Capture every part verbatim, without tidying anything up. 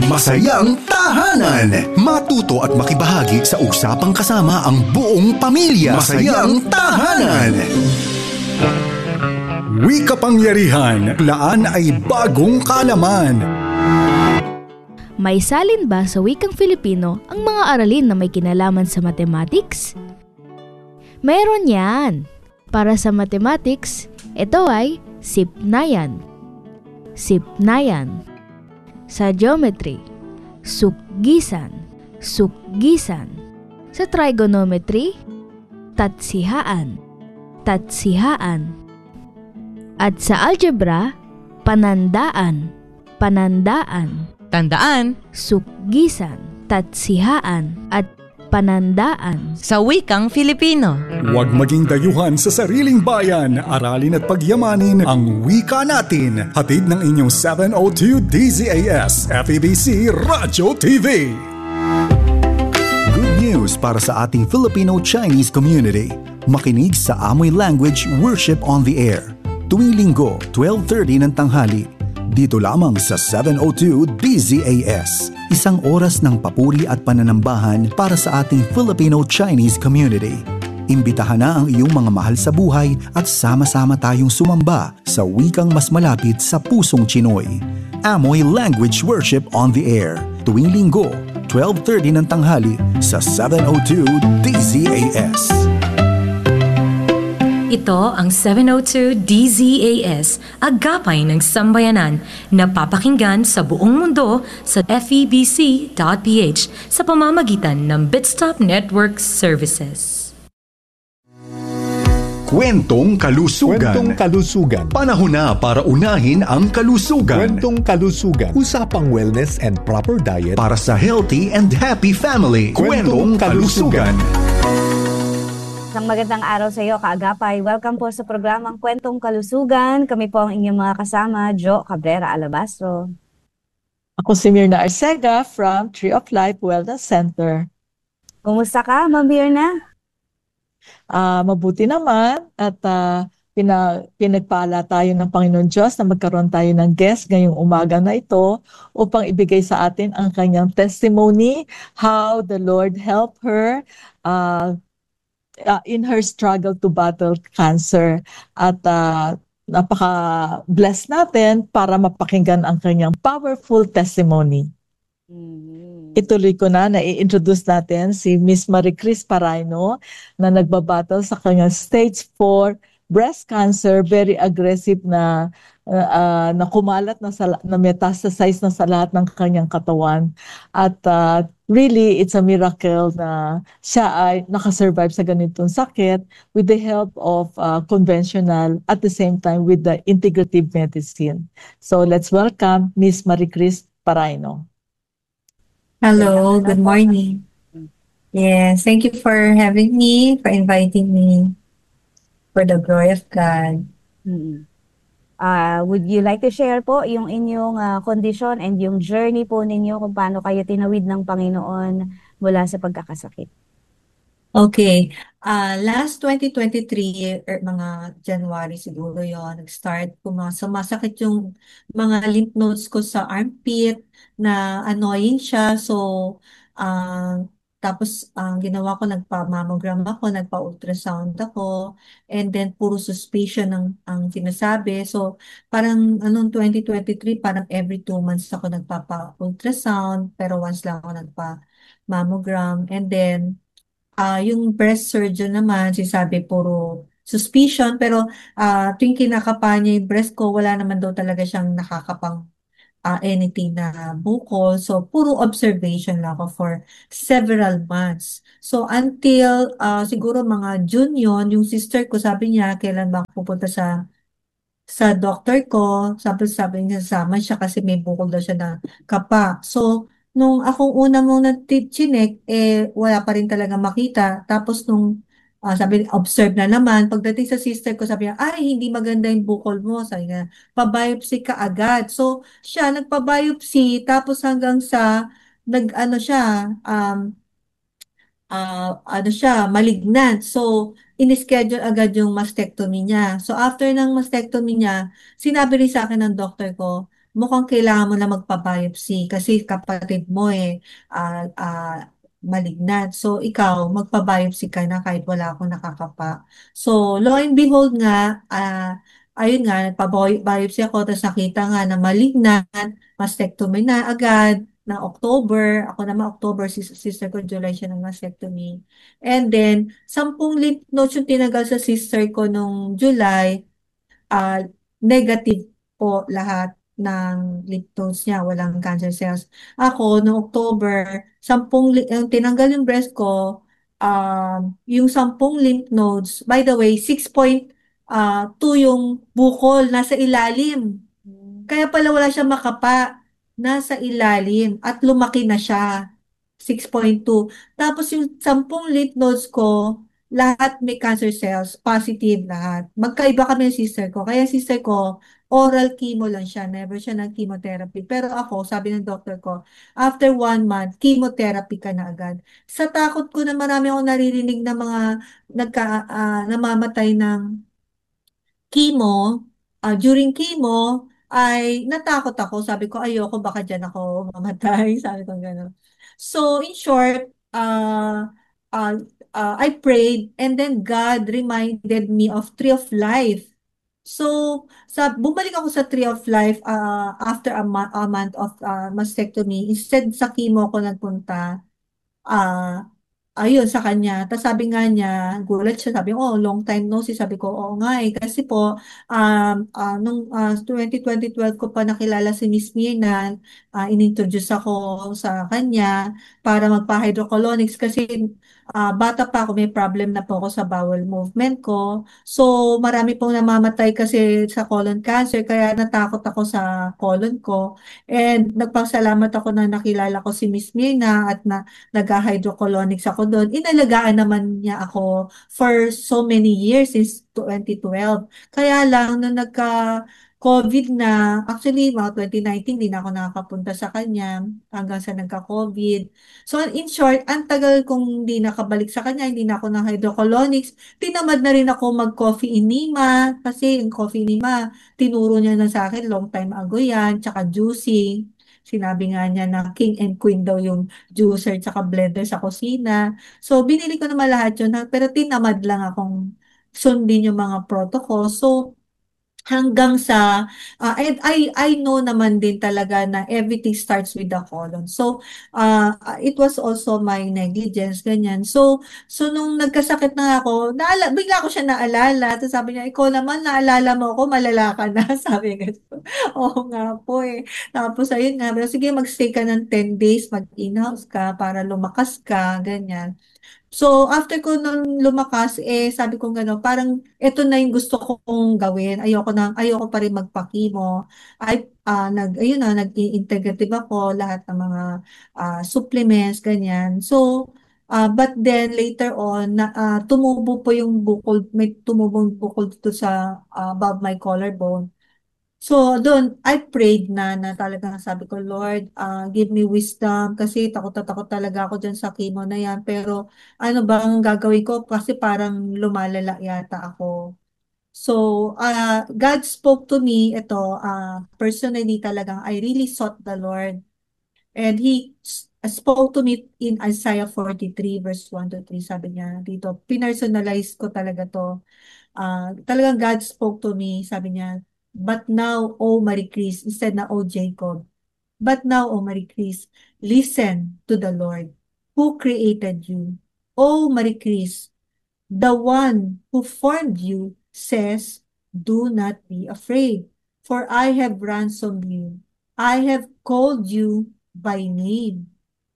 Masayang Tahanan. Matuto at makibahagi sa usapang kasama ang buong pamilya. Masayang Tahanan. Wika Pangyarihan, laan ay bagong kaalaman. May salin ba sa wikang Filipino ang mga aralin na may kinalaman sa mathematics? Meron yan. Para sa mathematics, ito ay sipnayan. Sipnayan. Sa geometry, sukgisan. Sukgisan. Sa trigonometry, tatsihaan. Tatsihaan. At sa algebra, panandaan. Panandaan. Tandaan, Sukgisan, tatsihaan, at panandaan. sa wikang Filipino. Huwag maging dayuhan sa sariling bayan. Aralin at pagyamanin ang wika natin. Hatid ng inyong seven oh two D Z A S F E B C Radyo T V. Good news para sa ating Filipino-Chinese community. Makinig sa Amoy Language Worship on the Air. Tuwing linggo, twelve thirty ng tanghali. Dito lamang sa seven oh two D Z A S. Isang oras ng papuri at pananambahan para sa ating Filipino-Chinese community. Imbitahan na ang iyong mga mahal sa buhay at sama-sama tayong sumamba sa wikang mas malapit sa pusong Chinoy. Amoy Language Worship on the Air. Tuwing linggo, twelve thirty ng tanghali sa seven oh two D Z A S. Ito ang seven oh two D Z A S, agapay ng sambayanan, napapakinggan sa buong mundo sa F E B C dot P H sa pamamagitan ng Bitstop Network Services. Kwentong Kalusugan. Kwentong Kalusugan. Panahon na para unahin ang kalusugan. Kwentong Kalusugan. Usapang wellness and proper diet Para sa healthy and happy family. Kwentong Kwentong Kalusugan. Isang magandang araw sa iyo, kaagapay. Welcome po sa programang Kwentong Kalusugan. Kami po ang inyong mga kasama, Jo Cabrera Alabastro. Ako si Mirna Arcega from Tree of Life Wellness Center. Kumusta ka, Ma'am Mirna? Ah, mabuti naman at ah, pina, pinagpala tayo ng Panginoon Diyos na magkaroon tayo ng guest ngayong umaga na ito upang ibigay sa atin ang kanyang testimony, how the Lord helped her ah, uh, in her struggle to battle cancer. At uh, napaka-bless natin para mapakinggan ang kanyang powerful testimony. Mm-hmm. Ituloy ko na, na-i-introduce natin si Miss Marie Chris Paraino na nagbabattle sa kanyang stage four breast cancer, very aggressive na uh, uh, na kumalat na, sa, na metastasize na sa lahat ng kanyang katawan. At uh, really, it's a miracle na siya ay nakasurvive sa ganitong sakit with the help of uh, conventional at the same time with the integrative medicine. So let's welcome Miss Marie Chris Paraino. Hello, good morning. Yes, thank you for having me, for inviting me, for the glory of God. Mm-hmm. Uh, would you like to share po yung inyong uh, condition and yung journey po ninyo kung paano kayo tinawid ng Panginoon mula sa pagkakasakit? Okay, uh, last twenty twenty-three, er, mga January siguro yon nag-start pumas- sumasakit yung mga lymph nodes ko sa armpit na annoying siya. So, uh, tapos ang ginawa ko, nagpa-mammogram ako, nagpa-ultrasound ako, and then puro suspicion ang, ang sinasabi. So, parang anong twenty twenty-three, parang every two months ako nagpapa-ultrasound, pero once lang ako nagpa-mammogram. And then, Ah, yung breast surgeon naman, sinasabi puro suspicion, pero ah tuwing kinakapa niya yung breast ko, wala naman daw talaga siyang nakakapang ah, anything na bukol. So, puro observation lang ako for several months. So, until ah, siguro mga June yun, yung sister ko sabi niya, kailan ba ako pupunta sa sa doctor ko, sabi sabi niya sama siya kasi may bukol daw siya na kapa. So, nung akong una mong nag-chinek, eh, wala pa rin talaga makita. Tapos nung, ah, sabi, observe na naman. Pagdating sa sister ko, sabi niya, ay, hindi maganda yung bukol mo. Sabi niya, pa-biopsy ka agad. So, siya, nagpa-biopsy, tapos hanggang sa, nag-ano siya, um, ah, ano siya, malignant. So, in-schedule agad yung mastectomy niya. So, after ng mastectomy niya, sinabi rin sa akin ng doctor ko mukhang kailangan mo na magpa-biopsy kasi kapatid mo eh, ah, ah, malignant. So, ikaw, magpa-biopsy ka na kahit wala akong nakakapa. So, lo and behold nga, ah, ayun nga, nagpa-biopsy ako, tapos nakita nga na malignant, mastectomy na agad, na October, ako naman October, sis- sister ko July siya ng mastectomy. And then, sampung lymph nodes yung tinagal sa sister ko nung July, ah, negative po lahat ng lymph nodes niya, walang cancer cells. Ako, noong October, sampung, li- yung tinanggal yung breast ko, um, yung sampung lymph nodes, by the way, six point two yung bukol, nasa ilalim. Kaya pala wala siyang makapa, nasa ilalim, at lumaki na siya, six point two. Tapos yung sampung lymph nodes ko, lahat may cancer cells, positive lahat. Magkaiba kami ng sister ko. Kaya sister ko, oral chemo lang siya, never siya ng chemotherapy. Pero ako, sabi ng doctor ko, after one month, chemotherapy ka na agad. Sa takot ko na marami akong naririnig na mga nagka, ah, namamatay ng chemo, ah, during chemo, ay natakot ako. Sabi ko, ayoko, baka dyan ako mamatay. Sabi ko gano'n. So, in short, uh, uh, uh, I prayed and then God reminded me of Tree of Life. So, sa bumalik ako sa Tree of Life uh, after a, ma- a month of uh, mastectomy. Instead sa chemo ko nagpunta, ah, ayun sa kanya. Tapos sabi nga niya, gulat siya, sabi, oh, long time no see. Sabi ko, oo nga eh. Kasi po, um, ah, nung ah, twenty twelve ko pa nakilala si Miss Mirna, ah, inintroduce ako sa kanya para magpa-hydrocolonics kasi ah, bata pa ako, may problem na po ako sa bowel movement ko. So, marami pong namamatay kasi sa colon cancer, kaya natakot ako sa colon ko. And nagpasalamat ako na nakilala ko si Miss Mirna at na nag-hydrocolonics ako doon. Inalagaan naman niya ako for so many years since twenty twelve. Kaya lang, nung nagka COVID na, actually, mga twenty nineteen, hindi na ako nakakapunta sa kanya hanggang sa nagka-COVID. So, in short, ang tagal kong hindi nakabalik sa kanya, hindi na ako ng hydrocolonics. Tinamad na rin ako mag-coffee enema kasi yung coffee enema, tinuro niya na sa akin long time ago yan, tsaka juicing. Sinabi nga niya na king and queen daw yung juicer tsaka blender sa kusina. So, binili ko naman lahat yun, ha, pero tinamad lang akong sundin yung mga protocol. So, hanggang sa, ah, and I, I know naman din talaga na everything starts with the colon. So, ah, it was also my negligence, ganyan. So, so nung nagkasakit na ako, naala, bigla ko siya naalala. Tapos sabi niya, ikaw naman, naalala mo ako, malala ka na. Sabi nga, oo nga po eh. Tapos ayun nga, pero sige, magstay ka ng ten days, mag-in-house ka para lumakas ka, ganyan. So, after ko nun lumakas, eh, sabi ko gano'n, parang eto na yung gusto kong gawin. Ayoko na, ayoko pa rin magpa-chemo. Ay, ah, nag, ayun na, nag-integrative ako, lahat ng mga ah, supplements, ganyan. So, ah, but then later on, na, ah, tumubo po yung bukol, may tumubong bukol dito sa ah, above my collarbone. So, doon, I prayed na, na talagang sabi ko, Lord, ah, give me wisdom kasi takot na takot talaga ako dyan sa chemo na yan. Pero ano bang gagawin ko? Kasi parang lumalala yata ako. So, ah, God spoke to me, ito, ah, personally talagang, I really sought the Lord. And He s- spoke to me in Isaiah forty-three verse one to three. Sabi niya dito, pinersonalize ko talaga to. Ah, talagang God spoke to me, sabi niya, but now, O Marie Chris, instead na O Jacob, but now, O Marie Chris, listen to the Lord who created you. O Marie Chris, the one who formed you says, do not be afraid, for I have ransomed you. I have called you by name.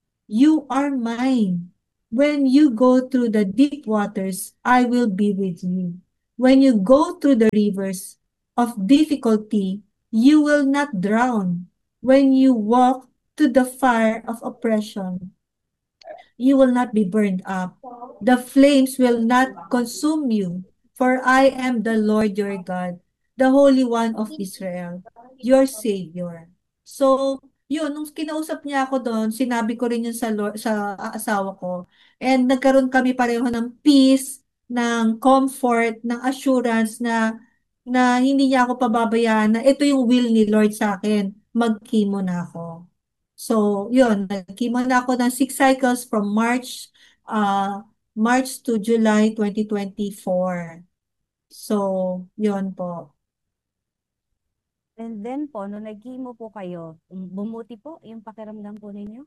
You are mine. When you go through the deep waters, I will be with you. When you go through the rivers of difficulty, you will not drown. When you walk to the fire of oppression, you will not be burned up. The flames will not consume you, for I am the Lord your God, the Holy One of Israel, your Savior. So, yun, nung kinausap niya ako doon, sinabi ko rin yun sa, Lord, sa asawa ko. And nagkaroon kami pareho ng peace, ng comfort, ng assurance na na hindi niya ako pababayaan, na ito yung will ni Lord sa akin. mag-chemo na ako. So, yun, nag-chemo na ako ng six cycles from March, uh, March to July twenty twenty-four. So, yun po. And then po, nung nag-chemo po kayo, um, bumuti po yung pakiramdam po ninyo?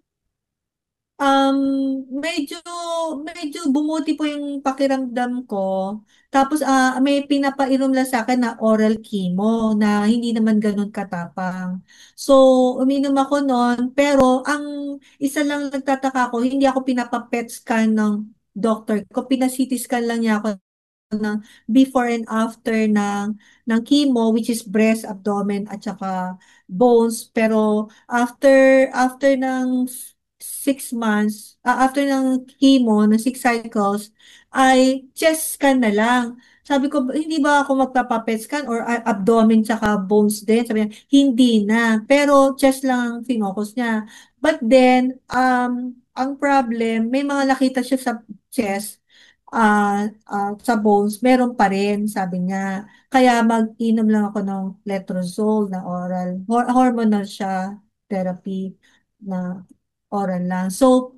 Um, medyo medyo bumuti po yung pakiramdam ko. Tapos ah may pinapainom lang sa akin na oral chemo na hindi naman gano'n katapang. So, uminom ako no'n, pero ang isa lang nagtataka ko, hindi ako pinapa-P E T scan ng doctor ko. Pina-C T scan lang niya ako ng before and after ng ng chemo, which is breast, abdomen at saka bones. Pero after after ng six months, ah, after ng chemo, ng six cycles, ay chest scan na lang. Sabi ko, hindi ba ako magpapa-P E T scan or ah, abdomen tsaka bones din? Sabi niya, hindi na. Pero chest lang ang finocus niya. But then, um, ang problem, may mga nakita siya sa chest, ah ah, sa bones, meron pa rin, sabi niya. Kaya mag-inom lang ako ng letrozole na oral. Hor- hormonal siya, therapy na oral lang. So,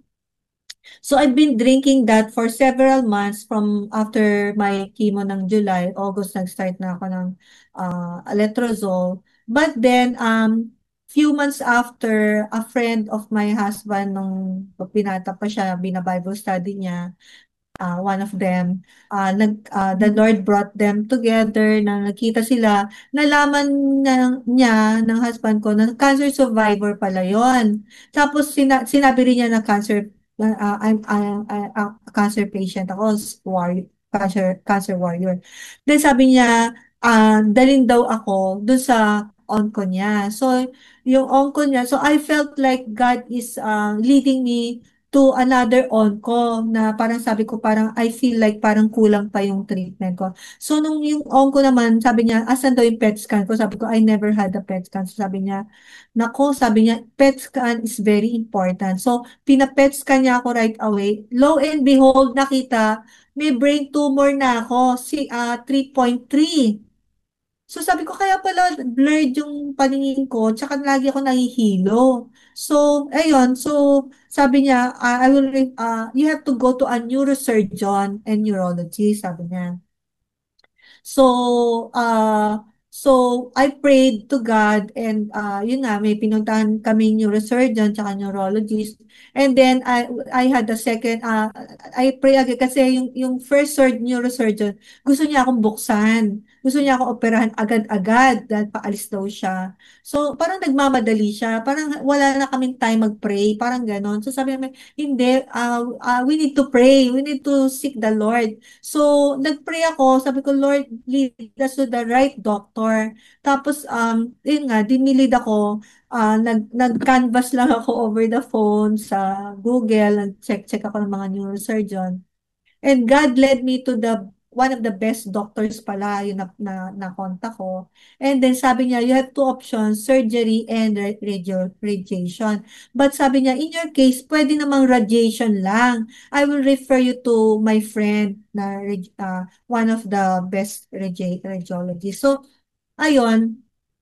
so I've been drinking that for several months from after my chemo ng July, August, nag-start na ako ng uh, letrozole. But then, um, few months after, a friend of my husband, nung pinata pa siya, bina-Bible study niya, uh, one of them, uh, nag, uh, the Lord brought them together, na nakita sila, nalaman na, niya ng husband ko na cancer survivor pala yon. Tapos sina, sinabi rin niya na cancer, uh, I'm, I'm, I'm a cancer patient ako, warrior, cancer, cancer warrior. Then sabi niya, uh, dalhin daw ako dun sa onco niya. So, yung onco niya, so I felt like God is uh, leading me to another onco na parang sabi ko parang I feel like parang kulang pa yung treatment ko. So nung yung onco naman, sabi niya, asan daw yung P E T scan ko? Sabi ko, I never had a P E T scan. So sabi niya, nako, sabi niya, P E T scan is very important. So pina-P E T scan niya ako right away. Lo and behold, nakita, may brain tumor na ako, si uh, three point three. So sabi ko, kaya pala blurred yung paningin ko, tsaka lagi ako nahihilo. So, ayun, so sabi niya, uh, I will, uh, you have to go to a neurosurgeon and neurologist, sabi niya. So, uh, so I prayed to God and uh, yun nga, may pinuntahan kami neurosurgeon tsaka neurologist. And then I I had the second, uh, I pray again kasi yung, yung first surg, neurosurgeon, gusto niya akong buksan. Gusto niya akong operahan agad-agad dahil paalis daw siya. So, parang nagmamadali siya. Parang wala na kaming time mag-pray. Parang ganon. So, sabi namin, hindi, uh, uh, we need to pray. We need to seek the Lord. So, nag-pray ako. Sabi ko, Lord, lead us to the right doctor. Tapos, um, yun nga, dinilid ako. Uh, nag, nag-canvas lang ako over the phone sa Google. Nag-check-check ako ng mga neurosurgeon. And God led me to the one of the best doctors pala yung na, na, na contact ko. And then sabi niya, you have two options, surgery and radio, radiation. But sabi niya, in your case, pwede namang radiation lang. I will refer you to my friend na uh, one of the best radi radiologists. So, ayun,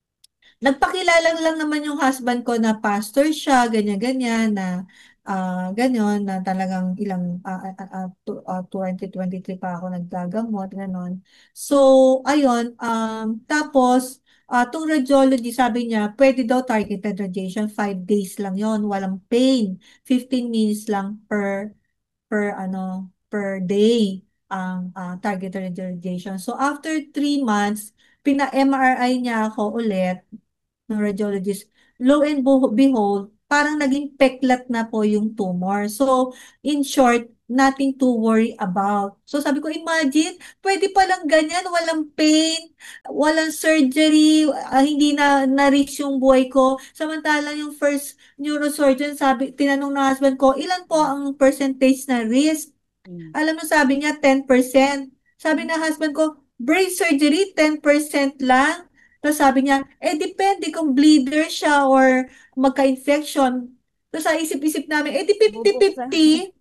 nagpakilala lang naman yung husband ko na pastor siya, ganyan-ganyan, na ah ganyan, na talagang ilang, ah, ah, ah, to- ah, twenty twenty-three pa ako naggagamot, gano'n. So, ayun, um, tapos, ah, tong radiology, sabi niya, pwede daw targeted radiation, five days lang yon, walang pain, fifteen minutes lang per, per, ano, per day ang ah, targeted radiation. So, after three months, pina-M R I niya ako ulit, ng radiologist, lo and bo- behold, parang naging peklat na po yung tumor. So, in short, nothing to worry about. So, sabi ko, imagine, pwede palang ganyan, walang pain, walang surgery, ah, hindi na na-reach yung buhay ko. Samantalang yung first neurosurgeon, sabi, tinanong ng husband ko, ilan po ang percentage na risk? Alam mo, sabi niya, ten percent. Sabi ng husband ko, brain surgery, ten percent lang. Tapos sabi niya, eh depende kung bleeder siya or magka-infection. Tapos sa isip-isip namin, eh di Bubuksan. fifty fifty.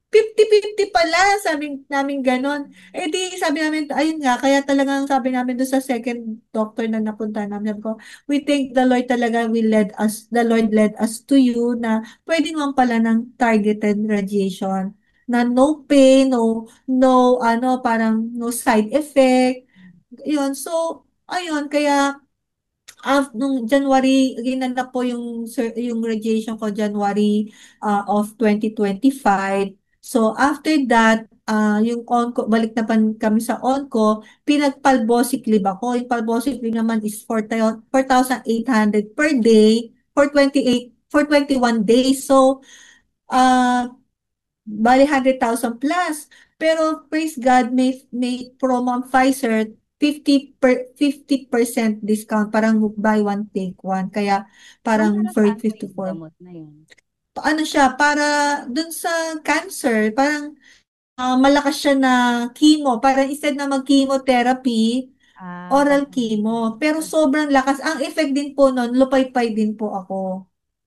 fifty-fifty pala, sabi namin ganon. Eh di, sabi namin, ayun nga, kaya talagang sabi namin doon sa second doctor na napunta namin, sabi ko, we thank the Lord talaga, we led us, the Lord led us to you na pwede naman pala ng targeted radiation na no pain, no, no, ano, parang no side effect. Yun, so, ayun, kaya af nung January, ginanap po yung sur yung radiation ko January, ah, of twenty twenty-five. So, after that, ah, yung onco balik naman kami sa onco, pinag-palbociclib ako. Yung palbociclib naman is four thou four thousand eight hundred per day for twenty-eight for twenty-one days. So, ah, bale one hundred thousand plus. Pero praise God, may may promo ang Pfizer, fifty per fifty percent discount, parang buy one take one. Kaya So, parang para for saan po yung fifty-four. gamot na yun? Ano siya, para dun sa cancer, parang ah, malakas siya na chemo. Parang instead na mag-chemotherapy, Ah, oral chemo. Pero sobrang lakas. Ang effect din po nun, lupay-pay din po ako.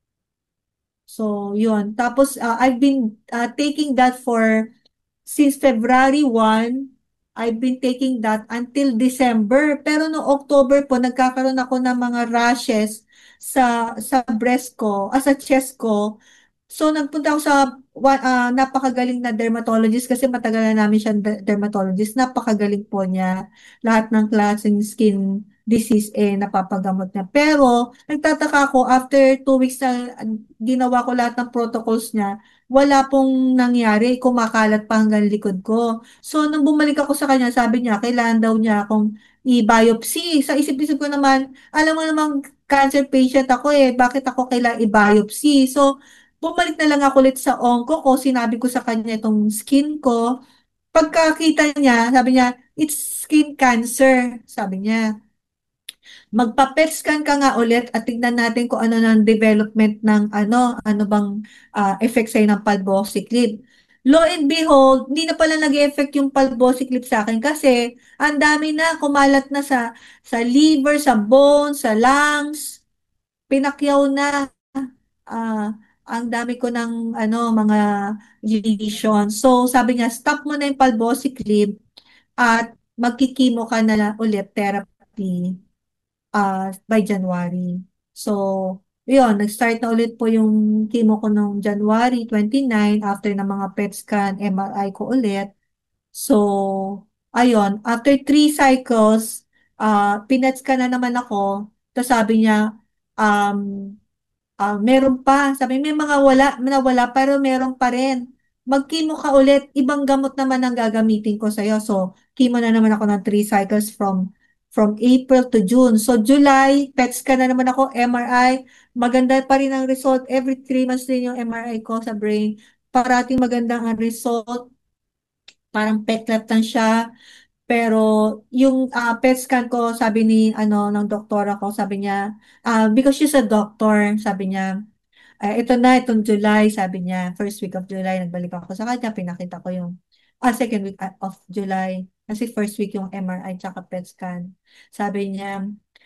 So, yun. Tapos, ah, I've been ah, taking that for since February first, I've been taking that until December. Pero no October po, nagkakaroon ako ng mga rashes sa sa breast ko, ah, sa chest ko. So, nagpunta ako sa wa- ah, napakagaling na dermatologist kasi matagal na namin siyang de- dermatologist. Napakagaling po niya. Lahat ng klaseng skin disease eh napapagamot niya. Pero, nagtataka ako, after two weeks na ah, ginawa ko lahat ng protocols niya, wala pong nangyari, kumakalat pa hanggang likod ko. So, nung bumalik ako sa kanya, sabi niya, kailangan daw niya akong i-biopsy. Sa isip-isip ko naman, alam mo namang cancer patient ako eh, bakit ako kailangan i-biopsy? So, bumalik na lang ako ulit sa onco ko, sinabi ko sa kanya itong skin ko. Pagkakita niya, sabi niya, it's skin cancer, sabi niya. Magpa-P E T scan ka nga ulit at tignan natin kung ano ng development ng ano, ano bang ah, effect sa'yo ng palbociclib. Lo and behold, hindi na pala nag-effect yung palbociclib sa akin kasi ang dami na, kumalat na sa sa liver, sa bones, sa lungs, pinakyaw na, ah, ang dami ko ng ano, mga lesion. So, sabi niya, stop mo na yung palbociclib at magkikimo ka na lang ulit therapy ah, by January. So, yun, nag-start na ulit po yung chemo ko noong January twenty-nine after ng mga P E T scan, M R I ko ulit. So, ayun, after three cycles, ah, pinet scan na naman ako. Tapos sabi niya, um, ah, meron pa. Sabi, may mga wala, nawala, pero meron pa rin. Mag-chemo ka ulit. Ibang gamot naman ang gagamitin ko sa'yo. So, chemo na naman ako ng three cycles from from April to June. So, July, P E T scan na naman ako, M R I. Maganda pa rin ang result. Every three months din yung M R I ko sa brain. Parating maganda ang result. Parang peklat lang siya. Pero yung ah, P E T scan ko, sabi ni ano ng doktora ko, sabi niya, ah, because she's a doctor, sabi niya, ah, ito na, itong July, sabi niya, first week of July, nagbalik ako sa kanya, pinakita ko yung, ah, second week ah, of July, kasi first week yung M R I tsaka P E T scan. Sabi niya,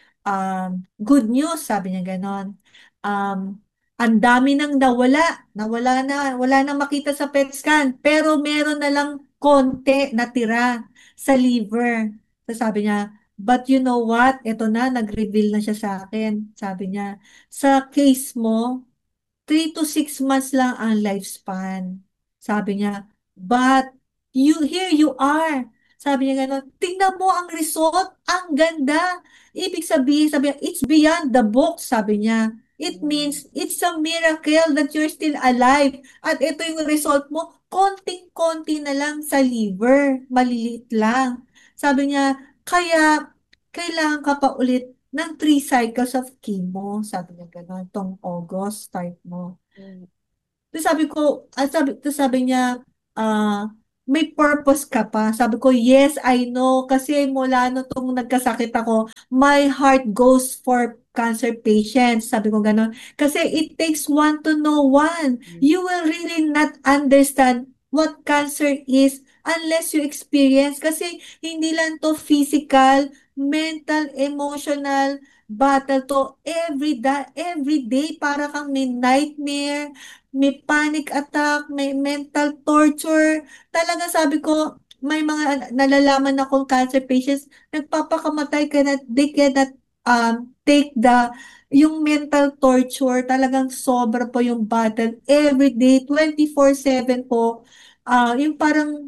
um, good news, sabi niya ganon. Um, ang dami nang nawala, nawala na, wala nang makita sa P E T scan, pero meron na lang konti natira sa liver. So sabi niya, but you know what? Ito na, nag-reveal na siya sa akin. Sabi niya, sa case mo, three to six months lang ang lifespan. Sabi niya, but you, here you are. Sabi niya gano'n, tingnan mo ang result, ang ganda. Ibig sabihin, sabi niya, it's beyond the book, sabi niya. It means, it's a miracle that you're still alive. At ito yung result mo, konting-konti na lang sa liver, maliliit lang. Sabi niya, kaya, kailangan ka pa ulit ng three cycles of chemo. Sabi niya gano'n, tong August, start mo. Tapos sabi ko, ah, sabi, tapos sabi niya, ah, may purpose ka pa. Sabi ko, yes, I know. Kasi mula no tong nagkasakit ako, my heart goes for cancer patients. Sabi ko gano'n. Kasi it takes one to know one. You will really not understand what cancer is unless you experience. Kasi hindi lang to physical, mental, emotional battle to every, da every day. Para kang may nightmare, may panic attack, may mental torture. Talaga sabi ko, may mga nalalaman akong cancer patients, nagpapakamatay ka na, they cannot um, take the, yung mental torture, talagang sobra po yung battle. Every day, twenty-four seven po, ah yung parang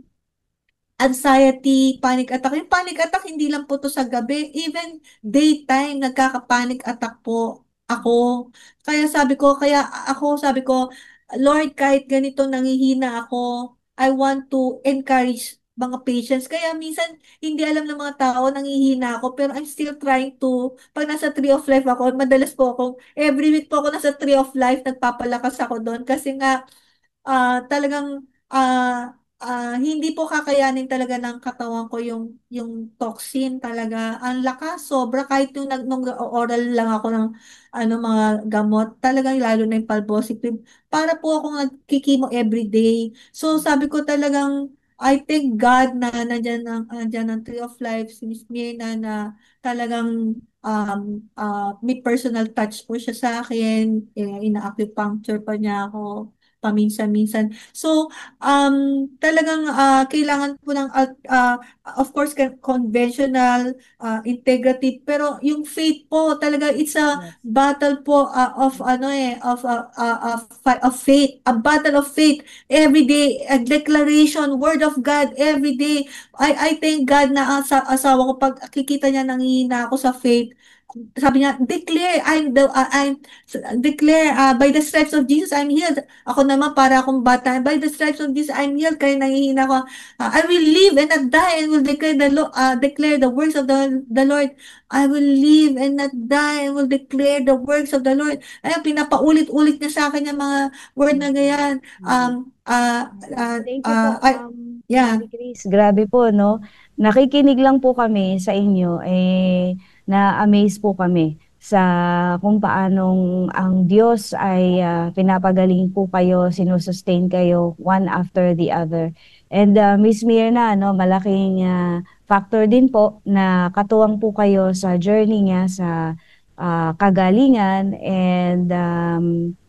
anxiety, panic attack. Yung panic attack, hindi lang po to sa gabi. Even daytime, nagkaka-panic attack po ako. Kaya sabi ko, kaya ako sabi ko, Lord, kahit ganito nangihina ako, I want to encourage mga patients. Kaya minsan, hindi alam ng mga tao, nangihina ako, pero I'm still trying to, pag nasa Tree of Life ako, madalas po akong, every week po ako nasa Tree of Life, nagpapalakas ako doon. Kasi nga, ah, talagang ah, ah, hindi po kakayanin talaga ng katawan ko yung yung toxin talaga. Ang lakas, sobra kahit yung nag nung oral lang ako ng ano mga gamot, talagang lalo na yung palbociclib. Para po akong nagkikimo everyday. So sabi ko talagang I thank God na nandiyan ang nandiyan ang Tree of Life, si Miss Mirna na talagang um, ah, may personal touch po siya sa akin. Eh, ina-acupuncture pa niya ako paminsan-minsan. So, um, talagang ah, kailangan po ng, alt- ah, of course, con- conventional, ah, integrative, pero yung faith po, talaga it's a Yes. battle po ah, of ano eh, of, ah, ah, of, fi- of faith, a battle of faith, every day, a declaration, word of God, every day. I, I thank God na asa, asawa ko, pag kikita niya nangihina ako sa faith, sabi niya, declare, I'm the, uh, I'm, declare, uh, by the stripes of Jesus, I'm healed. Ako naman, para akong bata, by the stripes of Jesus, I'm healed. Kaya nangihina ko, uh, I will live and not die and will declare the, lo- uh, declare the works of the, the Lord. I will live and not die and will declare the works of the Lord. Ayun, pinapaulit-ulit niya sa akin yung mga word na ganyan. Mhm. Um, uh, uh, Thank you uh, po, I, Ma'am yeah. Marie Chris. Grabe po, no? Nakikinig lang po kami sa inyo, eh, na-amaze po kami sa kung paanong ang Diyos ay ah, pinapagaling po kayo, sinusustain kayo one after the other. And uh, Miss Mirna, no, malaking ah, factor din po na katuwang po kayo sa journey niya sa ah, kagalingan and um,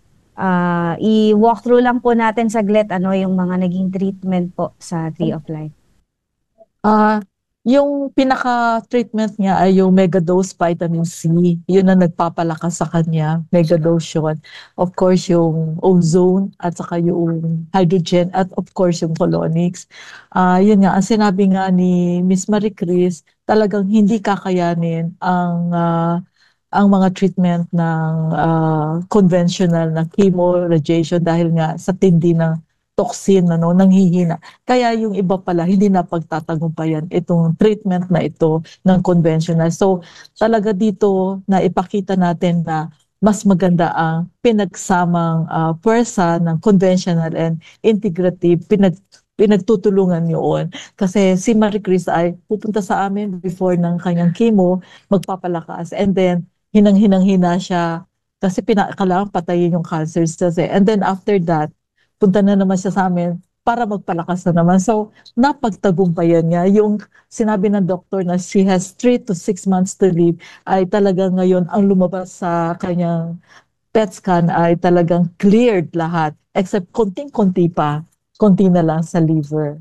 ah, i-walk through lang po natin saglit ano yung mga naging treatment po sa Tree of Life. Ah, yung pinaka-treatment niya ay yung Megadose Vitamin C. Yun ang nagpapalakas sa kanya. Megadose yun. Of course, yung ozone at saka yung hydrogen at of course yung colonics. Ah, yun nga, ang sinabi nga ni Miss Marie Chris, talagang hindi kakayanin ang ah, ang mga treatment ng ah, conventional na chemo, radiation dahil nga sa tindi ng toxin, ano, nanghihina. Kaya yung iba pala, hindi na pagtatagumpayan itong treatment na ito ng conventional. So, talaga dito na ipakita natin na mas maganda ang pinagsamang uh, pwersa ng conventional and integrative, pinag, pinagtutulungan yun. Kasi si Marie Chris ay pupunta sa amin before ng kanyang chemo, magpapalakas. And then, hinang-hinang-hina siya kasi pina, kailangan patayin yung cancer cells eh. And then after that, punta na naman siya sa amin para magpalakas na naman. So, napagtagumpayan niya. Yung sinabi ng doktor na she has three to six months to live, ay talagang ngayon ang lumabas sa kanyang P E T scan ay talagang cleared lahat. Except konting-konti pa. Konti na lang sa liver.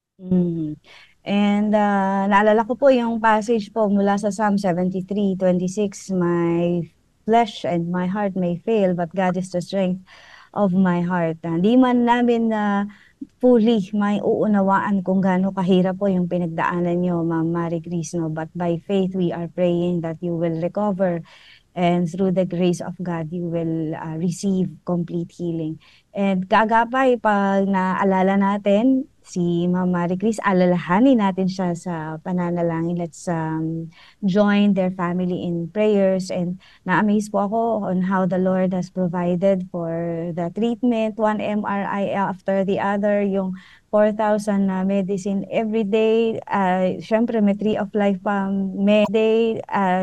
Mhm. And ah, naalala ko po yung passage po mula sa Psalm seventy-three twenty-six, my flesh and my heart may fail, but God is the strength of my heart. Hindi man namin na fully may uunawaan kung gaano kahirap po yung pinagdaanan nyo, Ma'am Marie Chris, no? But by faith, we are praying that you will recover and through the grace of God, you will uh, receive complete healing. And kaagapay, pag naalala natin si Ma'am Marie Chris, alalahanin natin siya sa pananalangin. Let's um, join their family in prayers. And na-amaze po ako on how the Lord has provided for the treatment, one M R I after the other, yung four thousand na medicine every day. Uh, Siyempre, may Tree of Life pa, may day, uh,